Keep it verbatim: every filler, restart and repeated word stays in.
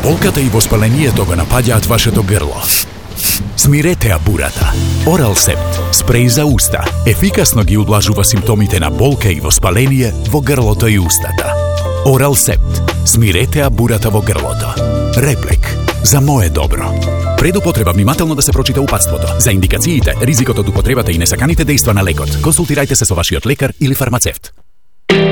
Болката и воспалението го напаѓаат вашето грло. Смирете ја бурата. Оралсепт, спреј за уста, ефикасно ги удлажува симптомите на болка и воспаление во грлото и устата. Оралсепт, смирете ја бурата во грлото. Реплек, за мое добро. Пред употреба внимателно да се прочита упатството. За индикациите, ризикот од употребата и несаканите дејства на лекот, консултирајте се со вашиот лекар или фармацевт.